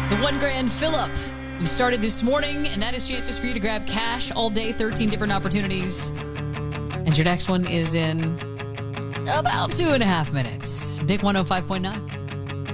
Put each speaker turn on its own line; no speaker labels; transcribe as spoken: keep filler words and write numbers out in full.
The one grand fill up. We started this morning, and that is chances for you to grab cash all day, thirteen different opportunities. And your next one is in about two and a half minutes. Big one oh five point nine.